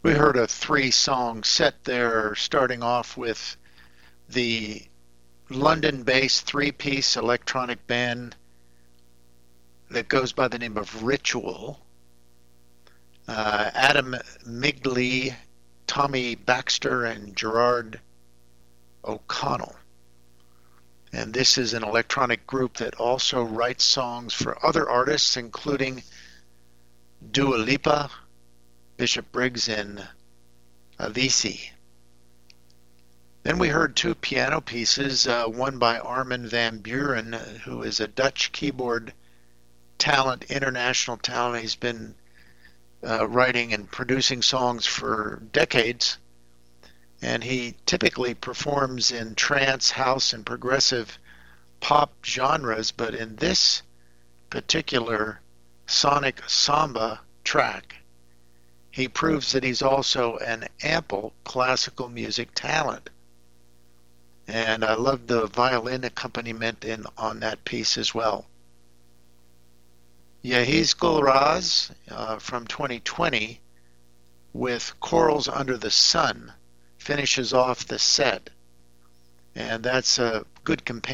We heard a three-song set there, starting off with the London-based three-piece electronic band that goes by the name of Ritual. Adam Migley, Tommy Baxter, and Gerard O'Connell. And this is an electronic group that also writes songs for other artists, including Dua Lipa, Bishop Briggs, and Avicii. Then we heard two piano pieces, one by Armin van Buuren, who is a Dutch keyboard talent, international talent. He's been writing and producing songs for decades, and he typically performs in trance, house, and progressive pop genres, but in this particular Sonic Samba track, he proves that he's also an ample classical music talent. And I love the violin accompaniment on that piece as well. Yehiz Gulraz from 2020 with Corals Under the Sun finishes off the set. And that's a good companion